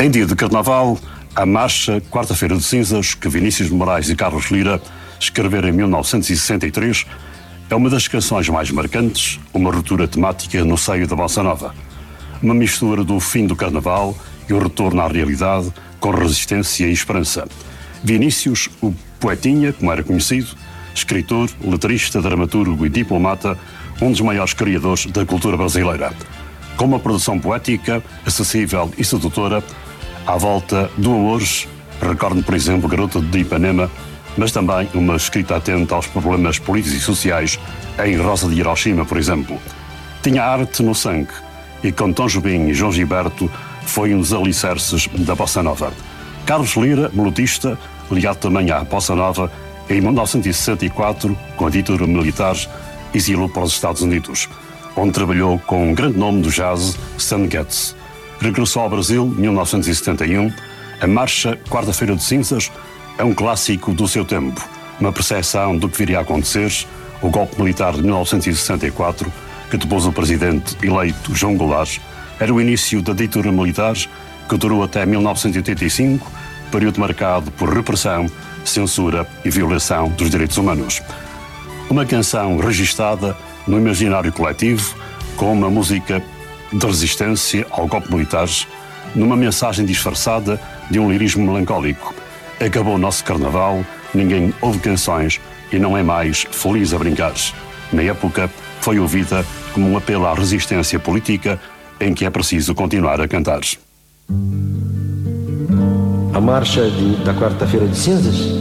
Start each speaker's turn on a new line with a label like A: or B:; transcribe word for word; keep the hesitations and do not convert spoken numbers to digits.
A: Em dia de Carnaval, a marcha Quarta-feira de Cinzas, que Vinícius de Moraes e Carlos Lira escreveram em mil novecentos e sessenta e três, é uma das canções mais marcantes, uma ruptura temática no seio da Bossa Nova. Uma mistura do fim do Carnaval e o retorno à realidade com resistência e esperança. Vinícius, o poetinha, como era conhecido, escritor, letrista, dramaturgo e diplomata, um dos maiores criadores da cultura brasileira. Com uma produção poética, acessível e sedutora, à volta do Amores, recordo, por exemplo, Garota de Ipanema, mas também uma escrita atenta aos problemas políticos e sociais em Rosa de Hiroshima, por exemplo. Tinha arte no sangue e, com Tom Jobim e João Gilberto, foi um dos alicerces da Bossa Nova. Carlos Lira, melodista, ligado também à Bossa Nova, em mil novecentos e sessenta e quatro, com a ditadura militar, exilou para os Estados Unidos, onde trabalhou com um grande nome do jazz, Stan Getz. Regressou ao Brasil em mil novecentos e setenta e um. A marcha Quarta-feira de Cinzas é um clássico do seu tempo, uma percepção do que viria a acontecer, o golpe militar de mil novecentos e sessenta e quatro, que depôs o presidente eleito João Goulart, era o início da ditadura militar, que durou até mil novecentos e oitenta e cinco, período marcado por repressão, censura e violação dos direitos humanos. Uma canção registada no imaginário coletivo, com uma música de resistência ao golpe militar, numa mensagem disfarçada de um lirismo melancólico. Acabou o nosso Carnaval, ninguém ouve canções e não é mais feliz a brincar. Na época, foi ouvida como um apelo à resistência política em que é preciso continuar a cantar.
B: A marcha de, da Quarta-feira de Cinzas